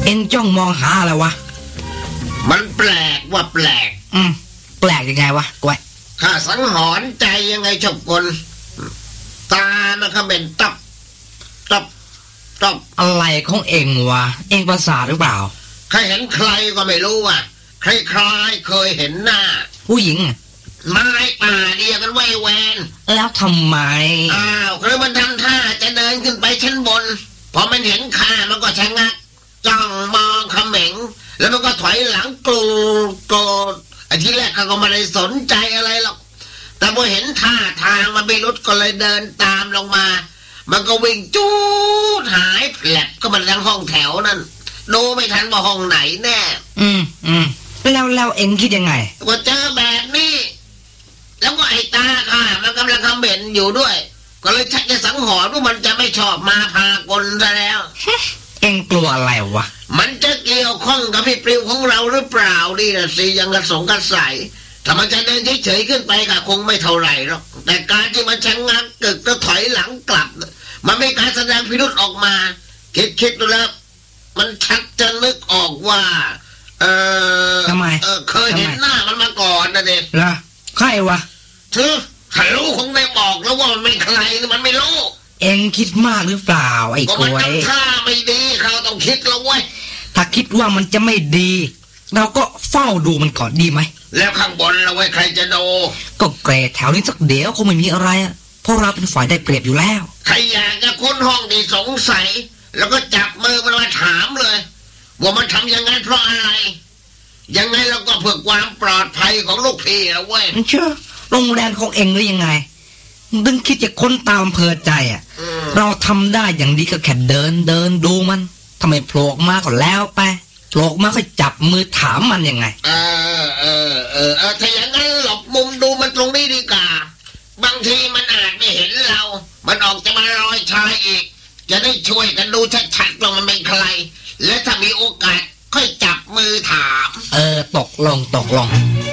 เอ็งจ้องมองหาอะไรวะมันแปลกว่าแปลกแปลกยังไงวะก้อยข้าสังหรณ์ใจยังไงชอบกลตามันก็เป็นตับอะไรของเอ็งวะเอ็งประสาทหรือเปล่าใครเห็นใครก็ไม่รู้อ่ะใครเคยเห็นหน้าผู้หญิงไม้ป่าเดียวกันไว้แวนแล้วทำไมคือมันทำท่าจะเดินขึ้นไปชั้นบนพอมันเห็นข้ามันก็ชะงักจ้องมองเขม็งแล้วมันก็ถอยหลังโกรธไอ้ที่แรกข้าก็ไม่ได้สนใจอะไรหรอกแต่พอเห็นท่าทางมันไม่รุดก็เลยเดินตามลงมามันก็วิ่งจู๊ดหายแผลบก็มาทางห้องแถวนั่นดูไม่ทันว่าห้องไหนแน่แล้วเอ็งคิดยังไงว่าเจอแบบนี้แล้วก็ไอ้ตาค่ะมันกำลังคำเบ็นอยู่ด้วยก็เลยชักจะสังหรณ์ว่ามันจะไม่ชอบมาพากลซะแล้วเอ็งกลัวอะไรวะมันจะเกี่ยวข้องกับพี่ปลิวของเราหรือเปล่านี่นะสิยังกระสงกระใสถ้ามันจะเดินเฉยๆขึ้นไปก็คงไม่เท่าไหร่หรอกแต่การที่มันชะงักกึกแล้วถอยหลังกลับมันไม่การแสดงพิรุธออกมาคิดดูแล้วมันชักจะนึกออกว่าทำไมเคยเห็นหน้ามันมาก่อนนะเด็กล่ะใครวะถ้ารู้คงไม่บอกแล้วว่ามันไม่ใครมันไม่รู้เอ็งคิดมากหรือเปล่าไอ้กล้วยก็มันท่าไม่ดีเขาต้องคิดแล้วเว้ยถ้าคิดว่ามันจะไม่ดีเราก็เฝ้าดูมันก่อนดีไหมแล้วข้างบนเราไว้ใครจะดูก็เกรดแถวนี้สักเดี๋ยวคงไม่มีอะไรอ่ะเพราะเราเป็นฝ่ายได้เปรียบอยู่แล้วใครอยากจะค้นห้องที่สงสัยแล้วก็จับมือมันมาถามเลยว่ามันทำอย่างนั้นเพราะอะไรยังไงเราก็เพื่อความปลอดภัยของลูกพี่นะเว้ยเชื่อโรงแรมของเองหรือยังไงดึงคิดจะค้นตามอำเภอใจอ่ะเราทำได้อย่างดีก็แค่เดินดูมันทำไมโผล่มาก็แล้วไปโผล่มาก็จับมือถามมันยังไงถ้าอย่างนั้นหลบมุมดูมันตรงนี้ดีกว่าบางทีมันอาจไม่เห็นเรามันออกจะมาลอยชายอีกจะได้ช่วยกันดูชัดๆว่ามันเป็นใครและถ้ามีโอกาสค่อยจับมือถามตกลง